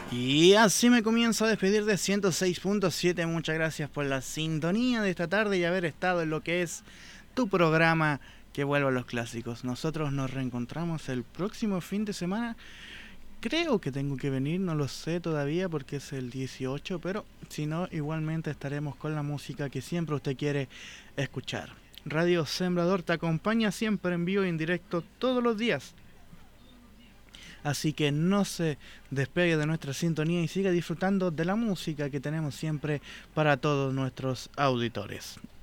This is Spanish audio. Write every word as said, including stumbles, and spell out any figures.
Y así me comienzo a despedir de ciento seis punto siete. Muchas gracias por la sintonía de esta tarde y haber estado en lo que es tu programa que vuelve a los clásicos. Nosotros nos reencontramos el próximo fin de semana. Creo que tengo que venir, no lo sé todavía porque es el dieciocho, pero si no, igualmente estaremos con la música que siempre usted quiere escuchar. Radio Sembrador te acompaña siempre en vivo y en directo todos los días. Así que no se despegue de nuestra sintonía y siga disfrutando de la música que tenemos siempre para todos nuestros auditores.